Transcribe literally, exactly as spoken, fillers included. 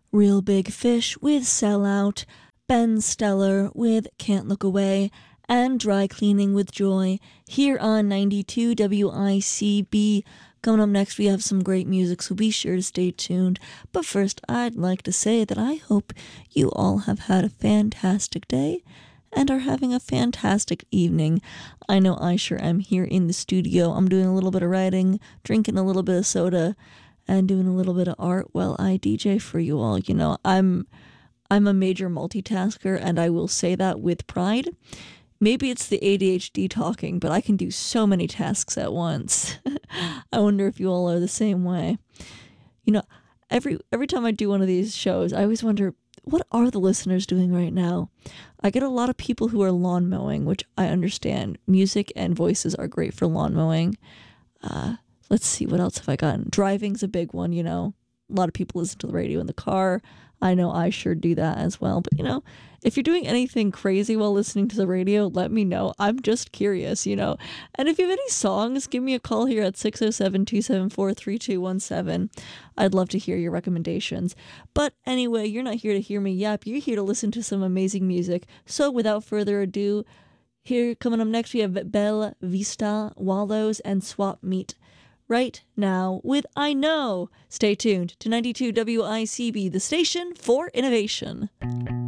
Real Big Fish with Sell Out, Ben Stellar with Can't Look Away, and Dry Cleaning with Joy here on ninety-two W I C B. Coming up next, we have some great music, so be sure to stay tuned. But first, I'd like to say that I hope you all have had a fantastic day and are having a fantastic evening. I know I sure am here in the studio. I'm doing a little bit of writing, drinking a little bit of soda, and doing a little bit of art while I D J for you all. You know, I'm I'm a major multitasker, and I will say that with pride. Maybe it's the A D H D talking, but I can do so many tasks at once. I wonder if you all are the same way. You know, every every time I do one of these shows, I always wonder, what are the listeners doing right now? I get a lot of people who are lawn mowing, which I understand. Music and voices are great for lawn mowing. Uh, let's see, what else have I gotten? Driving's a big one, you know. A lot of people listen to the radio in the car. I know I sure do that as well. But, you know, if you're doing anything crazy while listening to the radio, let me know. I'm just curious, you know. And if you have any songs, give me a call here at six oh seven, two seven four, three two one seven. I'd love to hear your recommendations. But anyway, you're not here to hear me yap. You're here to listen to some amazing music. So without further ado, here coming up next, we have Belle Vista, Wallows, and Swap Meet. Right now with I Know. Stay tuned to ninety-two W I C B, the station for innovation.